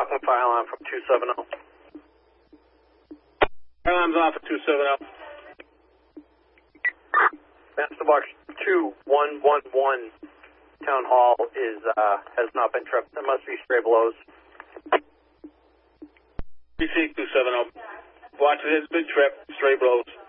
Crossing fire alarm from 270. Fire alarm's off at 270. Master Box 2111 Town Hall has not been tripped. There must be stray blows. PC 270. Watch it has been tripped. Stray blows.